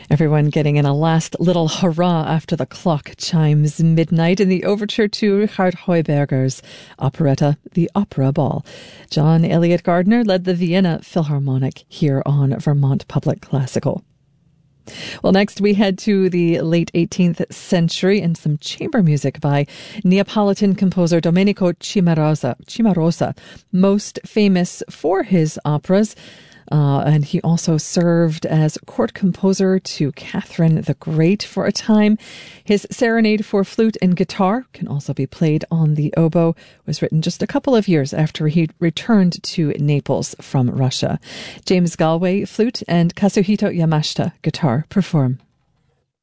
Everyone getting in a last little hurrah after the clock chimes midnight in the overture to Richard Heuberger's operetta, The Opera Ball. John Elliott Gardner led the Vienna Philharmonic here on Vermont Public Classical. Well, next we head to the late 18th century and some chamber music by Neapolitan composer Domenico Cimarosa, most famous for his operas. And he also served as court composer to Catherine the Great for a time. His Serenade for Flute and Guitar can also be played on the oboe. Was written just a couple of years after he returned to Naples from Russia. James Galway, flute, and Kazuhito Yamashita, guitar, perform.